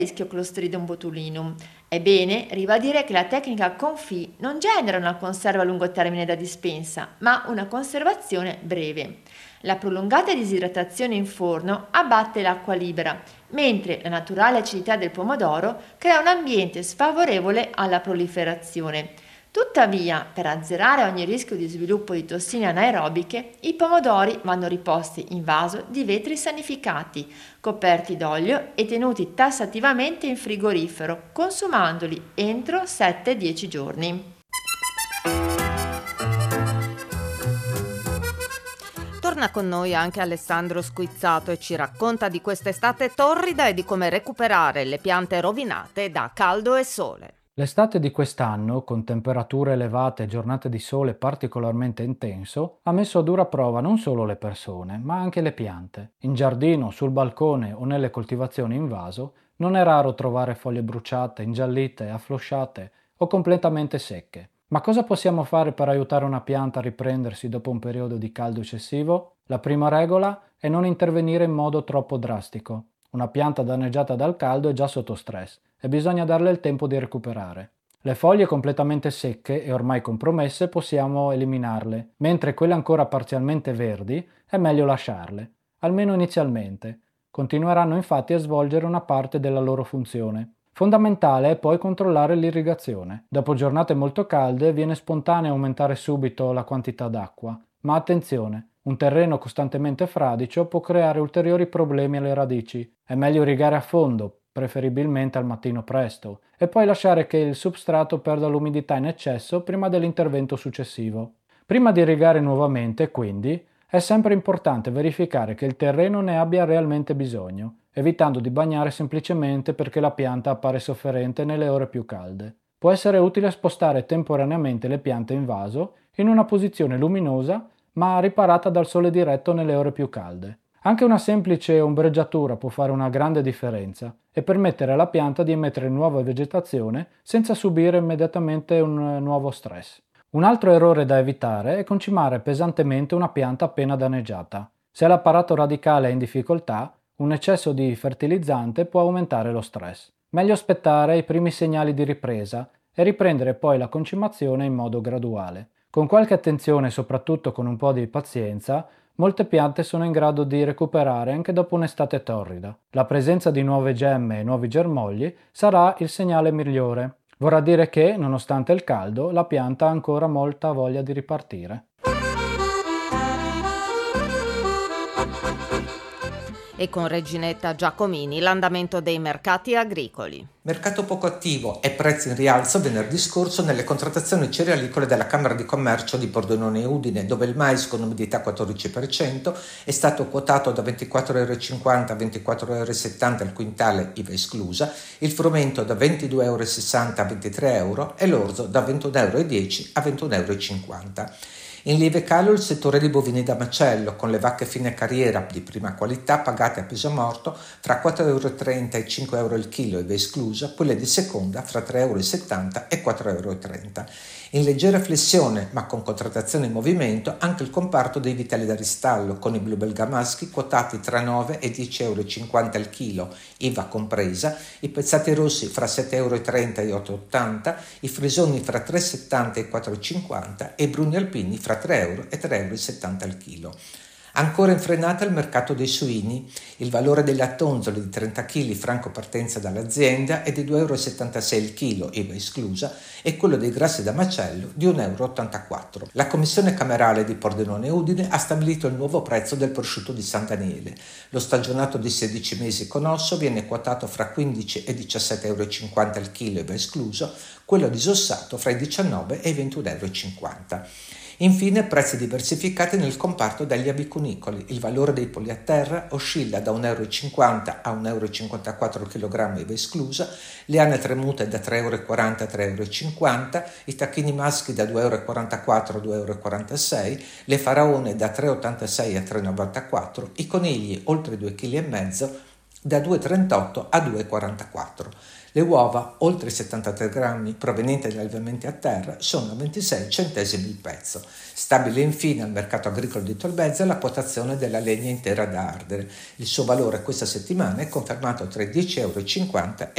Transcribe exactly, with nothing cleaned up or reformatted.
rischio Clostridium botulinum. È bene ribadire che la tecnica Confit non genera una conserva a lungo termine da dispensa, ma una conservazione breve. La prolungata disidratazione in forno abbatte l'acqua libera, mentre la naturale acidità del pomodoro crea un ambiente sfavorevole alla proliferazione. Tuttavia, per azzerare ogni rischio di sviluppo di tossine anaerobiche, i pomodori vanno riposti in vaso di vetri sanificati, coperti d'olio e tenuti tassativamente in frigorifero, consumandoli entro sette dieci giorni. Torna con noi anche Alessandro Squizzato e ci racconta di quest'estate torrida e di come recuperare le piante rovinate da caldo e sole. L'estate di quest'anno, con temperature elevate e giornate di sole particolarmente intenso, ha messo a dura prova non solo le persone, ma anche le piante. In giardino, sul balcone o nelle coltivazioni in vaso, non è raro trovare foglie bruciate, ingiallite, afflosciate o completamente secche. Ma cosa possiamo fare per aiutare una pianta a riprendersi dopo un periodo di caldo eccessivo? La prima regola è non intervenire in modo troppo drastico. Una pianta danneggiata dal caldo è già sotto stress e bisogna darle il tempo di recuperare. Le foglie completamente secche e ormai compromesse possiamo eliminarle, mentre quelle ancora parzialmente verdi è meglio lasciarle, almeno inizialmente. Continueranno infatti a svolgere una parte della loro funzione. Fondamentale è poi controllare l'irrigazione. Dopo giornate molto calde viene spontaneo aumentare subito la quantità d'acqua, ma attenzione, un terreno costantemente fradicio può creare ulteriori problemi alle radici. È meglio irrigare a fondo, preferibilmente al mattino presto, e poi lasciare che il substrato perda l'umidità in eccesso prima dell'intervento successivo. Prima di irrigare nuovamente, quindi, è sempre importante verificare che il terreno ne abbia realmente bisogno, evitando di bagnare semplicemente perché la pianta appare sofferente nelle ore più calde. Può essere utile spostare temporaneamente le piante in vaso in una posizione luminosa ma riparata dal sole diretto nelle ore più calde. Anche una semplice ombreggiatura può fare una grande differenza e permettere alla pianta di emettere nuova vegetazione senza subire immediatamente un nuovo stress. Un altro errore da evitare è concimare pesantemente una pianta appena danneggiata. Se l'apparato radicale è in difficoltà, un eccesso di fertilizzante può aumentare lo stress. Meglio aspettare i primi segnali di ripresa e riprendere poi la concimazione in modo graduale. Con qualche attenzione e soprattutto con un po' di pazienza, molte piante sono in grado di recuperare anche dopo un'estate torrida. La presenza di nuove gemme e nuovi germogli sarà il segnale migliore. Vorrà dire che, nonostante il caldo, la pianta ha ancora molta voglia di ripartire. E con Reginetta Giacomini l'andamento dei mercati agricoli. Mercato poco attivo e prezzi in rialzo venerdì scorso nelle contrattazioni cerealicole della Camera di Commercio di Pordenone e Udine, dove il mais con umidità quattordici per cento è stato quotato da ventiquattro virgola cinquanta euro a ventiquattro virgola settanta euro al quintale, I V A esclusa, il frumento da ventidue virgola sessanta euro a ventitré euro e l'orzo da ventuno virgola dieci euro a ventuno virgola cinquanta euro. In lieve calo il settore dei bovini da macello, con le vacche fine carriera di prima qualità pagate a peso morto fra quattro virgola trenta euro e cinque euro il chilo, I V A esclusa, quelle di seconda fra tre virgola settanta euro e quattro virgola trenta euro. In leggera flessione, ma con contrattazione in movimento, anche il comparto dei vitelli da ristallo, con i bluebell maschi quotati tra nove e dieci virgola cinquanta euro al chilo, I V A compresa, i pezzati rossi fra sette virgola trenta euro e otto virgola ottanta euro, i frisoni fra tre virgola settanta e quattro virgola cinquanta e i bruni alpini fra tre euro e tre virgola settanta euro al chilo. Ancora in frenata il mercato dei suini, il valore dei lattonzoli di trenta chili franco partenza dall'azienda è di due virgola settantasei euro il chilo, I V A esclusa, e quello dei grassi da macello di uno virgola ottantaquattro euro. La commissione camerale di Pordenone e Udine ha stabilito il nuovo prezzo del prosciutto di San Daniele. Lo stagionato di sedici mesi con osso viene quotato fra quindici e diciassette virgola cinquanta euro il chilo, I V A escluso, quello disossato fra i diciannove e i ventuno virgola cinquanta euro. Infine, prezzi diversificati nel comparto degli aviconicoli. Il valore dei polli a terra oscilla da uno virgola cinquanta euro a uno virgola cinquantaquattro euro al chilogrammo, I V A esclusa, le anatre mute da tre virgola quaranta euro a tre virgola cinquanta euro, i tacchini maschi da due virgola quarantaquattro euro a due virgola quarantasei euro, le faraone da tre virgola ottantasei euro a tre virgola novantaquattro euro, i conigli oltre due virgola cinque chili da due virgola trentotto euro a due virgola quarantaquattro euro. Le uova, oltre i settantatré grammi, provenienti dagli allevamenti a terra, sono a ventisei centesimi il pezzo. Stabile infine al mercato agricolo di Tolmezza la quotazione della legna intera da ardere. Il suo valore questa settimana è confermato tra i dieci virgola cinquanta euro